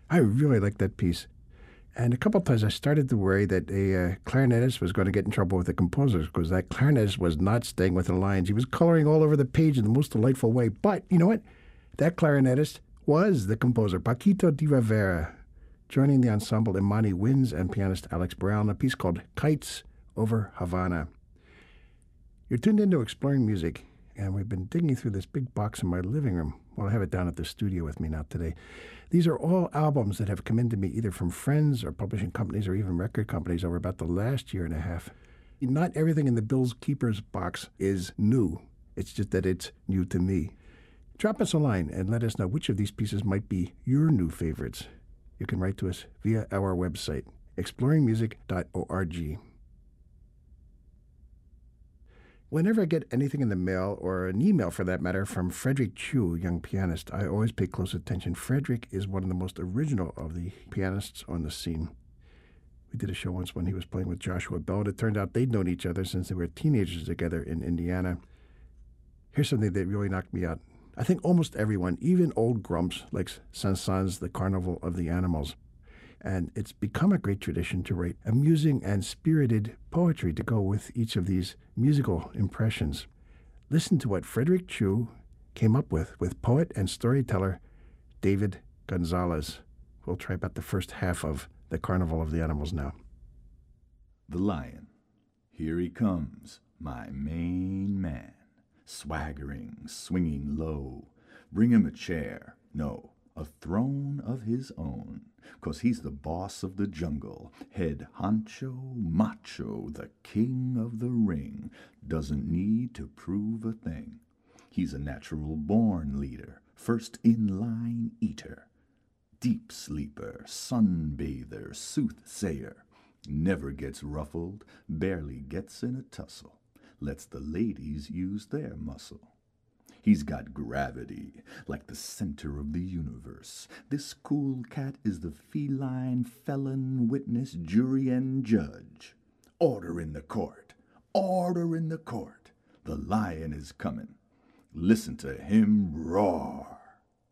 I really like that piece. And a couple of times I started to worry that a clarinetist was going to get in trouble with the composers because that clarinetist was not staying with the lines. He was coloring all over the page in the most delightful way. But you know what? That clarinetist was the composer, Paquito de Rivera, joining the ensemble Imani Wins and pianist Alex Brown, a piece called Kites over Havana. You're tuned into Exploring Music, and we've been digging through this big box in my living room. Well, I have it down at the studio with me now today. These are all albums that have come into me either from friends or publishing companies or even record companies over about the last year and a half. Not everything in the Bill's Keepers box is new. It's just that it's new to me. Drop us a line and let us know which of these pieces might be your new favorites. You can write to us via our website, exploringmusic.org. Whenever I get anything in the mail, or an email for that matter, from Frederick Chu, a young pianist, I always pay close attention. Frederick is one of the most original of the pianists on the scene. We did a show once when he was playing with Joshua Bell, and it turned out they'd known each other since they were teenagers together in Indiana. Here's something that really knocked me out. I think almost everyone, even old grumps, likes Saint-Saëns' The Carnival of the Animals. And it's become a great tradition to write amusing and spirited poetry to go with each of these musical impressions. Listen to what Frederick Chu came up with poet and storyteller David Gonzalez. We'll try about the first half of The Carnival of the Animals now. The lion, here he comes, my main man, swaggering, swinging low. Bring him a chair, no, a throne of his own, 'cause he's the boss of the jungle, head honcho, macho, the king of the ring, doesn't need to prove a thing. He's a natural-born leader, first-in-line eater, deep sleeper, sunbather, soothsayer, never gets ruffled, barely gets in a tussle, lets the ladies use their muscle. He's got gravity, like the center of the universe. This cool cat is the feline felon, witness, jury, and judge. Order in the court! Order in the court! The lion is coming. Listen to him roar!